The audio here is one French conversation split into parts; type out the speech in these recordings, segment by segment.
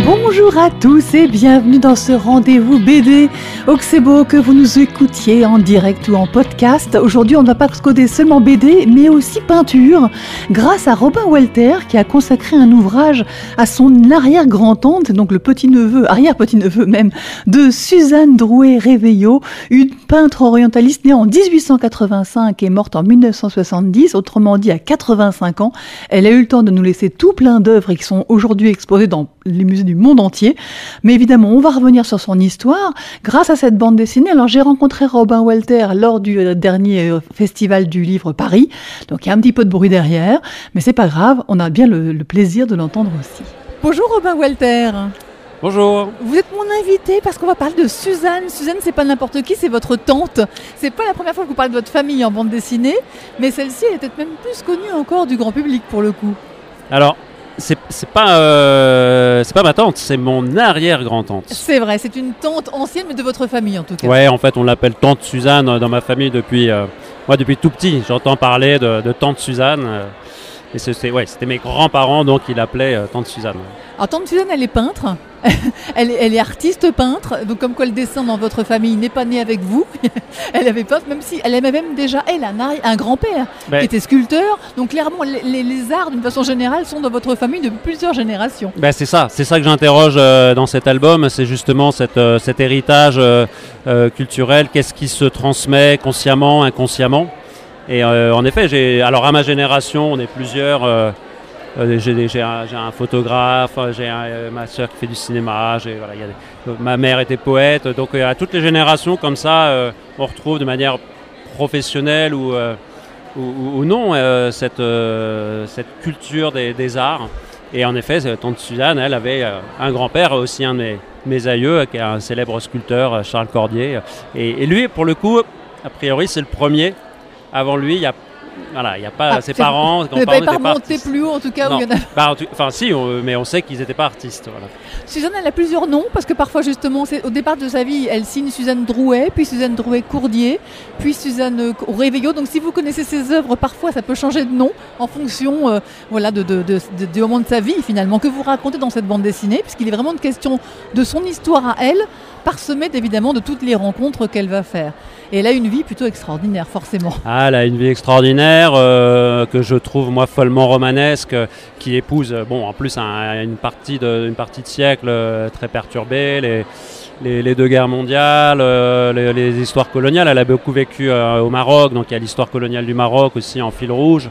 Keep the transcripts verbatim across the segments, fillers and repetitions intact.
Bonjour à tous et bienvenue dans ce rendez-vous B D Oxebo, que vous nous écoutiez en direct ou en podcast. Aujourd'hui, on ne va pas coder seulement B D, mais aussi peinture, grâce à Robin Walter qui a consacré un ouvrage à son arrière-grand-tante, donc le petit-neveu, arrière-petit-neveu même, de Suzanne Drouet-Réveillot, une peintre orientaliste née en dix-huit cent quatre-vingt-cinq et morte en mille neuf cent soixante-dix, autrement dit à quatre-vingt-cinq ans. Elle a eu le temps de nous laisser tout plein d'œuvres qui sont aujourd'hui exposées dans les musées du monde entier. Mais évidemment, on va revenir sur son histoire grâce à cette bande dessinée. Alors, j'ai rencontré Robin Walter lors du euh, dernier euh, festival du livre Paris. Donc, il y a un petit peu de bruit derrière, mais c'est pas grave. On a bien le, le plaisir de l'entendre aussi. Bonjour Robin Walter. Bonjour. Vous êtes mon invité parce qu'on va parler de Suzanne. Suzanne, c'est pas n'importe qui, c'est votre tante. C'est pas la première fois que vous parlez de votre famille en bande dessinée, mais celle-ci, elle est peut-être même plus connue encore du grand public pour le coup. Alors, c'est, c'est pas euh, c'est pas ma tante, c'est mon arrière-grand-tante. C'est vrai, c'est une tante ancienne, mais de votre famille en tout cas. Ouais, en fait, on l'appelle tante Suzanne dans ma famille depuis euh, moi depuis tout petit. J'entends parler de, de tante Suzanne. Euh, et c'est, ouais, c'était mes grands-parents, donc ils l'appelaient euh, tante Suzanne. Alors tante Suzanne, elle est peintre. elle, est, elle est artiste peintre, donc comme quoi le dessin dans votre famille n'est pas né avec vous. Elle avait peint, même si elle aimait même déjà, elle, un, un grand-père ben, qui était sculpteur. Donc clairement, les, les, les arts, d'une façon générale, sont dans votre famille depuis plusieurs générations. Ben, c'est ça, c'est ça que j'interroge euh, dans cet album, c'est justement cette, euh, cet héritage euh, euh, culturel. Qu'est-ce qui se transmet consciemment, inconsciemment? Et euh, en effet, j'ai, alors à ma génération, on est plusieurs... Euh, Euh, j'ai, j'ai, un, j'ai un photographe, j'ai un, euh, ma soeur qui fait du cinéma, j'ai, voilà, y a des, euh, ma mère était poète, donc euh, à toutes les générations comme ça, euh, on retrouve de manière professionnelle ou, euh, ou, ou non euh, cette, euh, cette culture des, des arts. Et en effet, tante Suzanne, elle avait euh, un grand-père, aussi un de mes, mes aïeux, qui est un célèbre sculpteur, Charles Cordier. Et, et lui, pour le coup, a priori, c'est le premier. Avant lui, il y a Voilà, il n'y a pas ah, ses parents. Vous n'avez pas remonté plus haut en tout cas. Non. Où il y en a... bah, enfin si, on, mais on sait qu'ils n'étaient pas artistes. Voilà. Suzanne, elle a plusieurs noms parce que parfois justement, c'est, au départ de sa vie, elle signe Suzanne Drouet, puis Suzanne Drouet-Courdier, puis Suzanne Réveillot. Donc si vous connaissez ses œuvres, parfois ça peut changer de nom en fonction euh, voilà, de, de, de, de, du moment de sa vie finalement que vous racontez dans cette bande dessinée, puisqu'il est vraiment une question de son histoire à elle, parsemée évidemment de toutes les rencontres qu'elle va faire. Et elle a une vie plutôt extraordinaire, forcément. Ah, elle a une vie extraordinaire euh, que je trouve, moi, follement romanesque, euh, qui épouse, euh, bon, en plus, un, une, partie de, une partie de siècle euh, très perturbée, les, les, les deux guerres mondiales, euh, les, les histoires coloniales. Elle a beaucoup vécu euh, au Maroc, donc il y a l'histoire coloniale du Maroc aussi en fil rouge.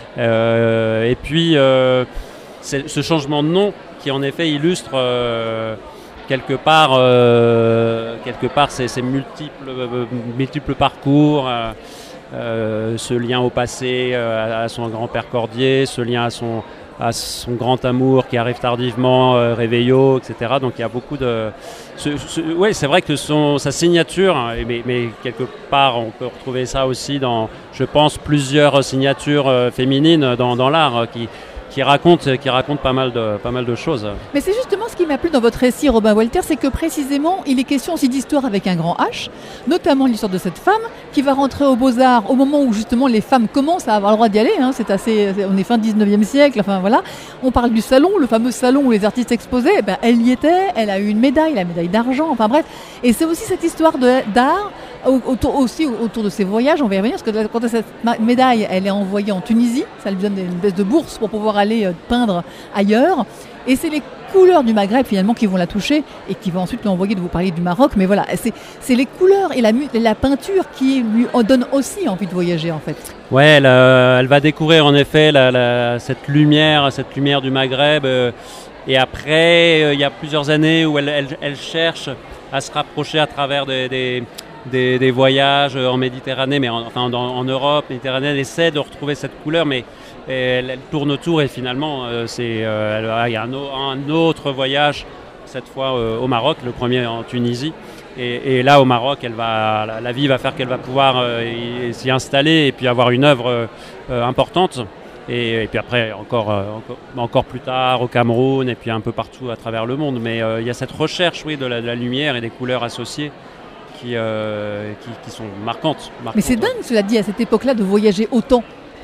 Euh, et puis, euh, c'est, ce changement de nom qui, en effet, illustre... Euh, quelque part, euh, quelque part ces, ces multiples, euh, multiples parcours, euh, euh, ce lien au passé, euh, à son grand-père Cordier, ce lien à son, à son grand amour qui arrive tardivement, euh, Réveillot, et cetera. Donc il y a beaucoup de... Ce, ce, oui, c'est vrai que son, sa signature, mais, mais quelque part on peut retrouver ça aussi dans, je pense, plusieurs signatures euh, féminines dans, dans l'art euh, qui... qui raconte, qui raconte pas mal de, pas mal de choses. Mais c'est justement ce qui m'a plu dans votre récit, Robin Walter, c'est que précisément, il est question aussi d'histoire avec un grand H, notamment l'histoire de cette femme qui va rentrer aux Beaux-Arts au moment où justement les femmes commencent à avoir le droit d'y aller. Hein, c'est assez, on est fin dix-neuvième siècle, enfin voilà. On parle du salon, le fameux salon où les artistes exposaient. Ben, elle y était, elle a eu une médaille, la médaille d'argent, enfin bref. Et c'est aussi cette histoire de, d'art, autour, aussi autour de ses voyages, on va y revenir, parce que quand cette médaille, elle est envoyée en Tunisie, ça lui donne une baisse de bourse pour pouvoir aller peindre ailleurs. Et c'est les couleurs du Maghreb finalement qui vont la toucher et qui vont ensuite lui envoyer de vous parler du Maroc. Mais voilà, c'est, c'est les couleurs et la, la peinture qui lui donne aussi envie de voyager en fait. Ouais, elle, euh, elle va découvrir en effet la, la, cette lumière, cette lumière du Maghreb. Euh, et après, euh, il y a plusieurs années où elle, elle, elle cherche à se rapprocher à travers des, des, des, des voyages en Méditerranée, mais en, enfin en, en Europe, Méditerranée. Elle essaie de retrouver cette couleur, mais elle, elle tourne autour et finalement, euh, c'est, euh, il y a un, un autre voyage, cette fois euh, au Maroc, le premier en Tunisie. Et, et là, au Maroc, elle va, la, la vie va faire qu'elle va pouvoir euh, y, s'y installer et puis avoir une œuvre euh, importante. Et, et puis après, encore, euh, encore, encore plus tard, au Cameroun et puis un peu partout à travers le monde. Mais euh, il y a cette recherche, oui, de la, de la lumière et des couleurs associées qui, euh, qui, qui sont marquantes, marquantes. Mais c'est dingue, cela dit, à cette époque-là, de voyager autant.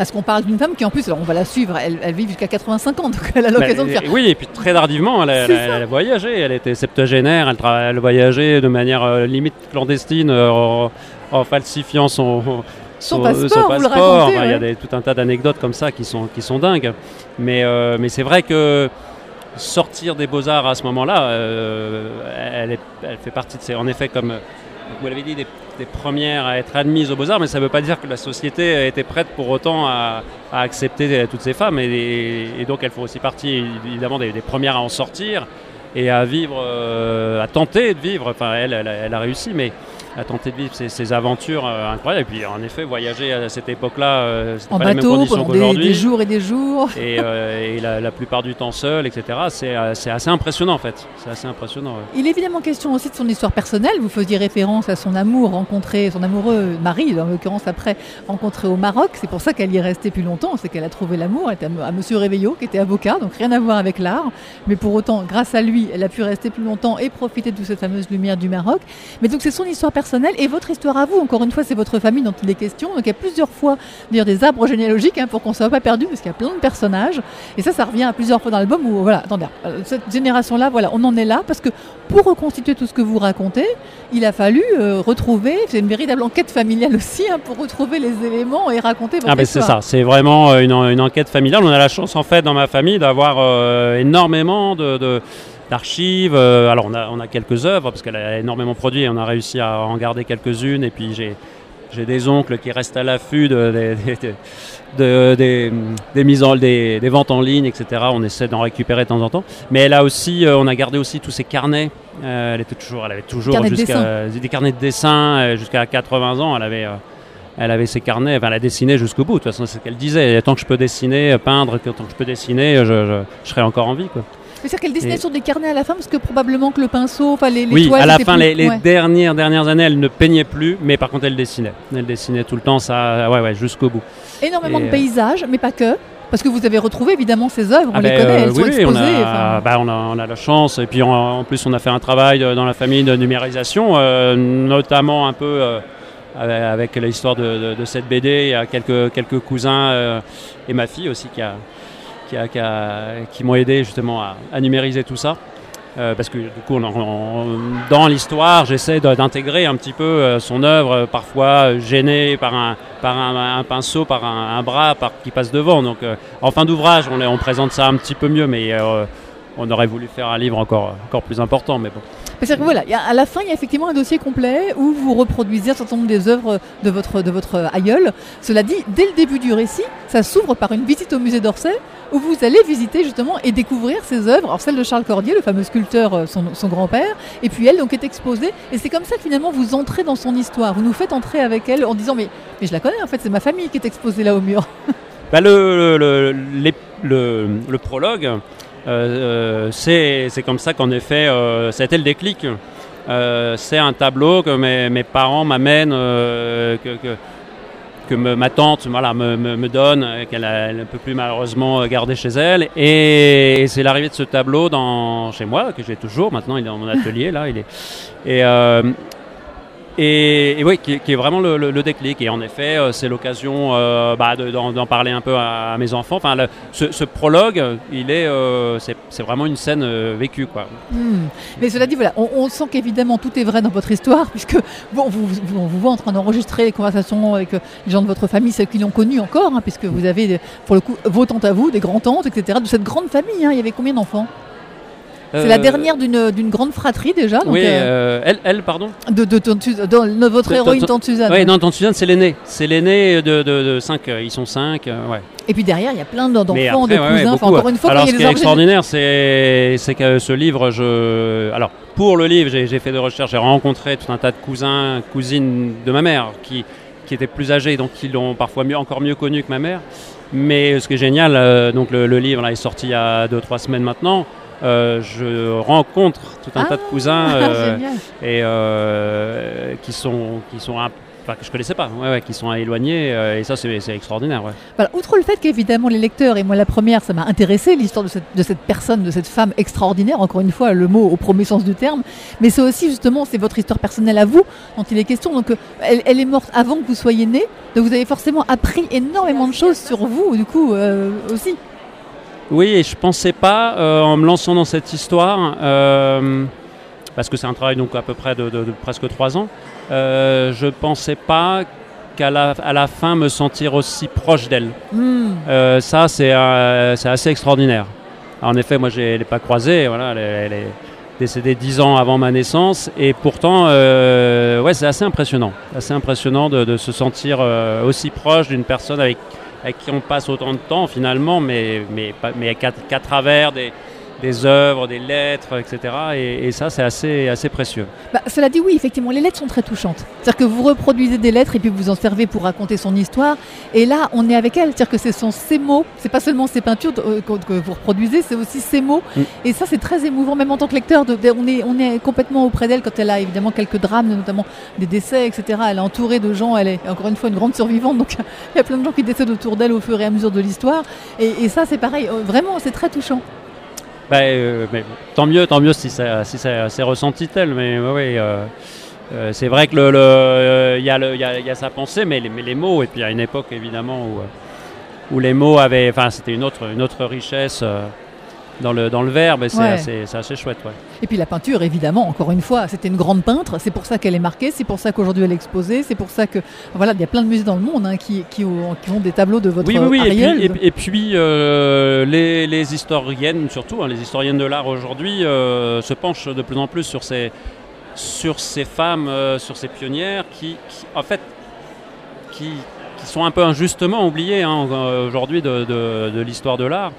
Parce qu'on parle d'une femme qui en plus, alors on va la suivre, elle, elle vit jusqu'à quatre-vingt-cinq ans, donc elle a l'occasion bah, de faire... Oui, et puis très tardivement, elle, elle, elle, elle a voyagé, elle était septuagénaire, elle, tra- elle voyageait de manière euh, limite clandestine euh, en, en falsifiant son... Son, son passeport, son vous le passeport. racontez, Enfin, il y a ouais. des, tout un tas d'anecdotes comme ça qui sont, qui sont dingues. Mais, euh, mais c'est vrai que sortir des Beaux-Arts à ce moment-là, euh, elle, est, elle fait partie de ces... En effet, comme vous l'avez dit, des, des premières à être admises aux Beaux-Arts, mais ça ne veut pas dire que la société était prête pour autant à, à accepter toutes ces femmes. Et, et, et donc elles font aussi partie, évidemment, des, des premières à en sortir et à vivre, euh, à tenter de vivre. Enfin, elle, elle, elle a réussi, mais... à tenter de vivre ces, ces aventures euh, incroyables. Et puis en effet, voyager à cette époque-là, euh, c'était en pas les mêmes bateau, conditions pendant qu'aujourd'hui. des, des jours et des jours. Et, euh, et la, la plupart du temps seul, et cetera. C'est, euh, c'est assez impressionnant en fait. C'est assez impressionnant. Ouais. Il est évidemment question aussi de son histoire personnelle. Vous faisiez référence à son amour rencontré, son amoureux mari, en l'occurrence après, rencontré au Maroc. C'est pour ça qu'elle y est restée plus longtemps. C'est qu'elle a trouvé l'amour. Elle était à Monsieur Réveillot, qui était avocat, donc rien à voir avec l'art. Mais pour autant, grâce à lui, elle a pu rester plus longtemps et profiter de toute cette fameuse lumière du Maroc. Mais donc c'est son histoire personnelle et votre histoire à vous. Encore une fois, c'est votre famille dont il est question. Donc il y a plusieurs fois d'ailleurs des arbres généalogiques hein, pour qu'on ne soit pas perdu, parce qu'il y a plein de personnages. Et ça, ça revient à plusieurs fois dans l'album où, voilà, attendez, cette génération-là, voilà, on en est là, parce que pour reconstituer tout ce que vous racontez, il a fallu euh, retrouver, c'est une véritable enquête familiale aussi, hein, pour retrouver les éléments et raconter votre ah ben histoire. C'est ça, c'est vraiment une, une enquête familiale. On a la chance en fait dans ma famille d'avoir euh, énormément de... de d'archives, alors on a, on a quelques œuvres parce qu'elle a énormément produit et on a réussi à en garder quelques-unes, et puis j'ai, j'ai des oncles qui restent à l'affût de, de, de, de, des, des, mises en, des, des ventes en ligne, et cetera. On essaie d'en récupérer de temps en temps, mais elle a aussi, on a gardé aussi tous ses carnets. Euh, elle était toujours, elle avait toujours carnet jusqu'à, de des carnets de dessin jusqu'à quatre-vingts ans. Elle avait, elle avait ses carnets, enfin, elle a dessiné jusqu'au bout. De toute façon, c'est ce qu'elle disait. Tant que je peux dessiner, peindre, tant que je peux dessiner, je, je, je serai encore en vie, quoi. C'est-à-dire qu'elle dessinait Et... sur des carnets à la fin, parce que probablement que le pinceau, enfin les, les oui, toiles... à la fin, plus... les, les ouais. dernières, dernières années, elle ne peignait plus, mais par contre, elle dessinait. Elle dessinait tout le temps, ça, ouais, ouais, jusqu'au bout. Énormément Et de paysages, mais pas que. Parce que vous avez retrouvé évidemment ces œuvres, on ah les ben, connaît, elles euh, sont oui, exposées. On a, enfin... bah, on, a, on a la chance, et puis en, en plus, on a fait un travail dans la famille de numérisation, euh, notamment un peu... Euh, avec l'histoire de, de, de cette B D. Il y a quelques, quelques cousins euh, et ma fille aussi qui, a, qui, a, qui, a, qui m'ont aidé justement à, à numériser tout ça. Euh, parce que du coup, on, on, dans l'histoire, j'essaie de, d'intégrer un petit peu euh, son œuvre, euh, parfois gênée par un, par un, un pinceau, par un, un bras par, qui passe devant. Donc, euh, en fin d'ouvrage, on, on présente ça un petit peu mieux, mais euh, on aurait voulu faire un livre encore, encore plus important. Mais bon. C'est-à-dire que voilà, à la fin, il y a effectivement un dossier complet où vous reproduisez un certain nombre des œuvres de votre, de votre aïeul. Cela dit, dès le début du récit, ça s'ouvre par une visite au musée d'Orsay, où vous allez visiter justement et découvrir ces œuvres. Alors celle de Charles Cordier, le fameux sculpteur, son, son grand-père, et puis elle donc est exposée. Et c'est comme ça que finalement vous entrez dans son histoire. Vous nous faites entrer avec elle en disant mais, mais je la connais en fait, c'est ma famille qui est exposée là au mur. Bah le, le, le, le, le prologue, euh, euh, c'est, c'est comme ça qu'en effet, euh, ça a été le déclic. Euh, c'est un tableau que mes, mes parents m'amènent, euh, que, que, que me, ma tante voilà, me, me, me donne, qu'elle ne peut plus malheureusement garder chez elle. Et, et c'est l'arrivée de ce tableau dans, chez moi, que j'ai toujours. Maintenant, il est dans mon atelier. Là, il est, et, euh, et, et oui, qui, qui est vraiment le, le, le déclic. Et en effet, euh, c'est l'occasion euh, bah, de, d'en, d'en parler un peu à, à mes enfants. Enfin, le, ce, ce prologue, il est, euh, c'est, c'est vraiment une scène euh, vécue, quoi. Mmh. Mais cela dit, voilà, on, on sent qu'évidemment tout est vrai dans votre histoire, puisque bon, vous, vous, on vous voit en train d'enregistrer les conversations avec les gens de votre famille, ceux qui l'ont connu encore, hein, puisque vous avez, pour le coup, vos tantes à vous, des grands-tantes, et cetera. De cette grande famille, hein, il y avait combien d'enfants ? C'est euh, la dernière d'une, d'une grande fratrie déjà. Donc oui, euh, euh, elle, elle, pardon. De, de, de, de, de votre de, héroïne, Tante Suzanne. Oui, non, Tante Suzanne, c'est l'aînée. C'est l'aînée de, de, de cinq. Ils sont cinq, euh, ouais. Et puis derrière, il y a plein d'enfants, après, de ouais, cousins. Ouais, enfin, encore une fois, alors, il y a ce des qui est extraordinaire, c'est, c'est que ce livre, je. Alors, pour le livre, j'ai, j'ai fait des recherches, j'ai rencontré tout un tas de cousins, cousines de ma mère qui, qui étaient plus âgés, donc qui l'ont parfois mieux, encore mieux connu que ma mère. Mais ce qui est génial, euh, donc le, le livre là, est sorti il y a deux, trois semaines maintenant. Euh, je rencontre tout un ah, tas de cousins euh, génial. et euh, qui sont qui sont un, enfin, que je connaissais pas, ouais, ouais, qui sont éloignés, euh, et ça c'est, c'est extraordinaire. Ouais. Voilà, outre le fait qu'évidemment les lecteurs, et moi la première, ça m'a intéressé, l'histoire de cette, de cette personne, de cette femme extraordinaire, encore une fois le mot au premier sens du terme, mais c'est aussi justement, c'est votre histoire personnelle à vous dont il est question, donc elle, elle est morte avant que vous soyez né, donc vous avez forcément appris énormément de choses sur vous, du coup euh, aussi. Oui, et je pensais pas, euh, en me lançant dans cette histoire, euh, parce que c'est un travail donc à peu près de, de, de presque trois ans, euh, je pensais pas qu'à la, à la fin me sentir aussi proche d'elle. Mm. Euh, ça, c'est, euh, c'est assez extraordinaire. Alors, en effet, moi, je ne l'ai pas croisée, voilà, elle, elle est décédée dix ans avant ma naissance, et pourtant, euh, ouais, c'est assez impressionnant, assez impressionnant de, de se sentir euh, aussi proche d'une personne avec avec qui on passe autant de temps finalement, mais, mais, mais qu'à, qu'à travers des, des œuvres, des lettres, et cetera. Et, et ça, c'est assez, assez précieux. Bah, cela dit, oui, effectivement, les lettres sont très touchantes. C'est-à-dire que vous reproduisez des lettres et puis vous en servez pour raconter son histoire. Et là, on est avec elle. C'est-à-dire que ce sont ses mots, c'est pas seulement ses peintures euh, que vous reproduisez, c'est aussi ses mots. Mm. Et ça, c'est très émouvant, même en tant que lecteur. De, de, on, est, on est complètement auprès d'elle quand elle a évidemment quelques drames, notamment des décès, et cetera. Elle est entourée de gens, elle est encore une fois une grande survivante. Donc il y a plein de gens qui décèdent autour d'elle au fur et à mesure de l'histoire. Et, et ça, c'est pareil. Vraiment, c'est très touchant. Bah, euh, mais tant mieux, tant mieux si ça, si ça s'est ressenti tel. Mais oui, ouais, euh, euh, c'est vrai que le, le, euh, y a le, y a, y a sa pensée, mais les, mais les mots. Et puis à une époque évidemment où, où les mots avaient, enfin, c'était une autre, une autre richesse euh, dans le dans le verbe. Et c'est, ouais. assez, c'est assez chouette. Ouais. Et puis la peinture, évidemment, encore une fois, c'était une grande peintre. C'est pour ça qu'elle est marquée. C'est pour ça qu'aujourd'hui elle est exposée. C'est pour ça que voilà, il y a plein de musées dans le monde hein, qui, qui, ont, qui ont des tableaux de votre oui, oui, oui. Ariel. Et puis, et, et puis euh, les, les historiennes, surtout hein, les historiennes de l'art aujourd'hui, euh, se penchent de plus en plus sur ces sur ces femmes, euh, sur ces pionnières qui, qui en fait, qui qui sont un peu injustement oubliées hein, aujourd'hui de, de, de l'histoire de l'art,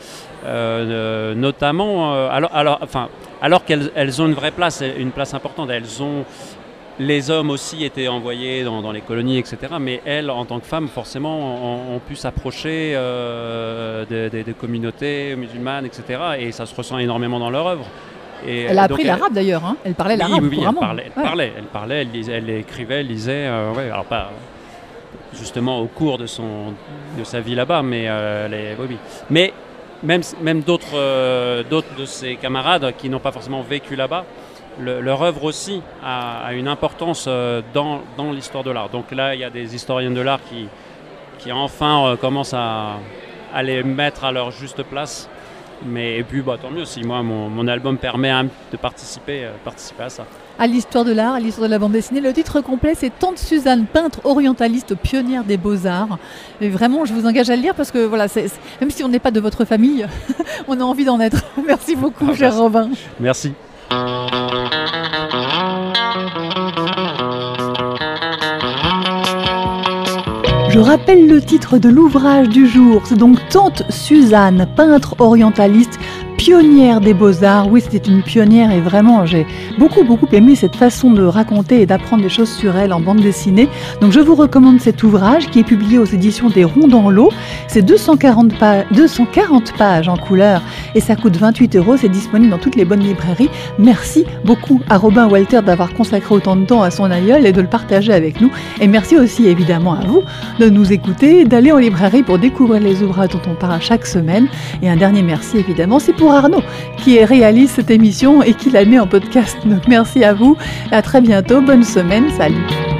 euh, notamment euh, alors, alors, enfin, alors qu'elles elles ont une vraie place, une place importante. Elles ont, les hommes aussi étaient envoyés dans, dans les colonies, et cetera. Mais elles, en tant que femmes, forcément, ont, ont pu s'approcher euh, des, des, des communautés musulmanes, et cetera. Et ça se ressent énormément dans leur œuvre. Et elle a appris l'arabe elle, d'ailleurs, hein. Elle parlait l'arabe oui, oui, couramment. Elle parlait, elle, ouais. parlait, elle parlait, elle lisait, elle écrivait, elle lisait. Euh, ouais, alors pas justement au cours de son de sa vie là-bas, mais euh, les, oui, oui. Mais même même d'autres euh, d'autres de ses camarades qui n'ont pas forcément vécu là-bas, le, leur œuvre aussi a, a une importance euh, dans dans l'histoire de l'art. Donc là, il y a des historiennes de l'art qui qui enfin euh, commencent à à les mettre à leur juste place. Mais et puis bah, tant mieux si moi mon, mon album permet hein, de participer, euh, participer à ça. À l'histoire de l'art, à l'histoire de la bande dessinée, le titre complet c'est Tante Suzanne, peintre orientaliste, pionnière des beaux-arts. Et vraiment, je vous engage à le lire parce que voilà, c'est, c'est, même si on n'est pas de votre famille, on a envie d'en être. Merci beaucoup, ah, cher Robin. Merci. Je rappelle le titre de l'ouvrage du jour, c'est donc Tante Suzanne, peintre orientaliste, pionnière des beaux-arts. Oui, c'était une pionnière et vraiment, j'ai beaucoup, beaucoup aimé cette façon de raconter et d'apprendre des choses sur elle en bande dessinée. Donc, je vous recommande cet ouvrage qui est publié aux éditions des Ronds dans l'eau. C'est deux cent quarante, pa- deux cent quarante pages en couleur et ça coûte vingt-huit euros. C'est disponible dans toutes les bonnes librairies. Merci beaucoup à Robin Walter d'avoir consacré autant de temps à son aïeul et de le partager avec nous. Et merci aussi évidemment à vous de nous écouter, d'aller en librairie pour découvrir les ouvrages dont on parle chaque semaine. Et un dernier merci évidemment, c'est pour Arnaud qui réalise cette émission et qui la met en podcast. Donc merci à vous, à très bientôt, bonne semaine, salut.